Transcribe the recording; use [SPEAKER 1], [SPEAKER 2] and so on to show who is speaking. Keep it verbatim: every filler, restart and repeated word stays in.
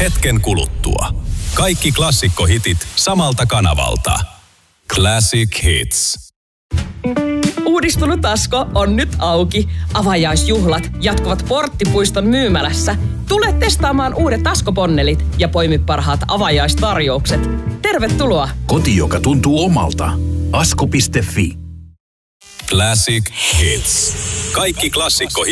[SPEAKER 1] hetken kuluttua. Kaikki klassikkohitit samalta kanavalta. Classic Hits.
[SPEAKER 2] Uudistunut Asko on nyt auki. Avajaisjuhlat jatkuvat Porttipuiston myymälässä. Tule testaamaan uudet Asko-ponnelit ja poimi parhaat avajaistarjoukset. Tervetuloa!
[SPEAKER 3] Koti, joka tuntuu omalta. asko piste fi.
[SPEAKER 1] Classic Hits. Kaikki klassikkohitit